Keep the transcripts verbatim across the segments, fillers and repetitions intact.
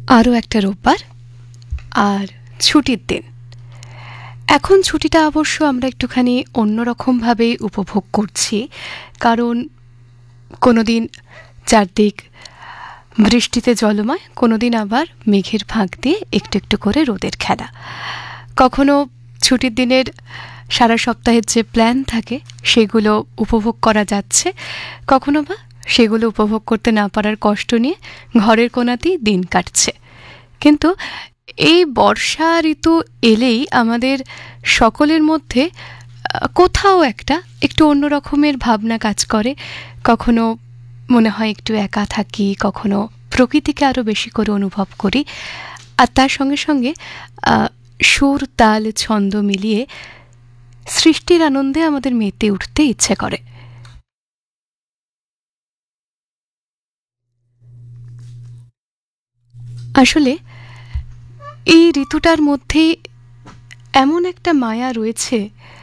আরও একটা রোববার আর ছুটির দিন। এখন ছুটিটা অবশ্য আমরা একটুখানি অন্যরকমভাবে উপভোগ করছি, কারণ কোনো দিন চারদিক বৃষ্টিতে জলময়, কোনো দিন আবার মেঘের ফাঁক দিয়ে একটু একটু করে রোদের খেলা। কখনো ছুটির দিনের সারা সপ্তাহের যে প্ল্যান থাকে সেগুলো উপভোগ করা যাচ্ছে, কখনো বা সেগুলো উপভোগ করতে না পারার কষ্ট নিয়ে ঘরের কোণাতেই দিন কাটছে। কিন্তু এই বর্ষা ঋতু এলেই আমাদের সকলের মধ্যে কোথাও একটা একটু অন্য রকমের ভাবনা কাজ করে। কখনো মনে হয় একটু একা থাকি, কখনো প্রকৃতিকে আরও বেশি করে অনুভব করি, আর তার সঙ্গে সঙ্গে সুর তাল ছন্দ মিলিয়ে সৃষ্টির আনন্দে আমাদের মেতে উঠতে ইচ্ছে করে। আসলে এই ঋতুটার মধ্যে এমন একটা মায়া রয়েছে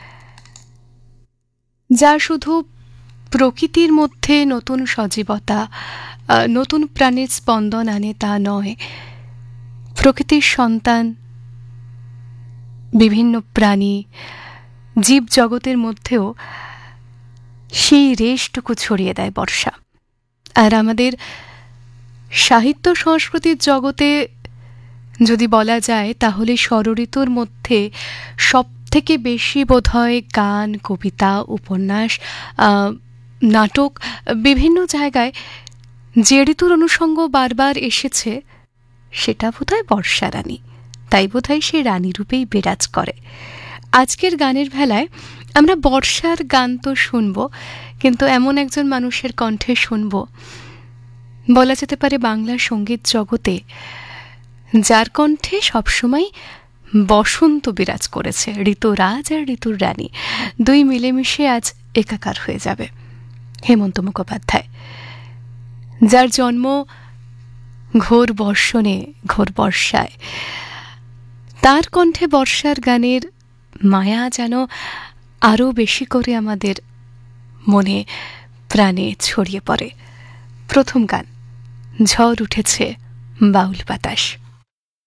যা শুধু প্রকৃতির মধ্যে নতুন সজীবতা, নতুন প্রাণের স্পন্দন আনে তা নয়, প্রকৃতির সন্তান বিভিন্ন প্রাণী জীব জগতের মধ্যেও সেই রেশটুকু ছড়িয়ে দেয় বর্ষা। আর আমাদের সাহিত্য সংস্কৃতির জগতে যদি বলা যায় তাহলে ষড়ঋতুর মধ্যে সব থেকে বেশি বোধহয় গান, কবিতা, উপন্যাস, নাটক বিভিন্ন জায়গায় যে ঋতুর অনুষঙ্গ বারবার এসেছে সেটা বোধহয় বর্ষা রানী, তাই বোধহয় সে রানী রূপেই বিরাজ করে। আজকের গানের ভেলায় আমরা বর্ষার গান তো শুনব, কিন্তু এমন একজন মানুষের কণ্ঠে শুনব বলা যেতে পারে বাংলা সঙ্গীত জগতে যার কণ্ঠে সবসময় বসন্ত বিরাজ করেছে। ঋতুরাজ আর ঋতুর রানী দুই মিলেমিশে আজ একাকার হয়ে যাবে। হেমন্ত মুখোপাধ্যায়, যার জন্ম ঘোর বর্ষণে, ঘোর বর্ষায়, তার কণ্ঠে বর্ষার গানের মায়া যেন আরও বেশি করে আমাদের মনে প্রাণে ছড়িয়ে পড়ে। প্রথম গান, ঝড় উঠেছে বাউল বাতাস।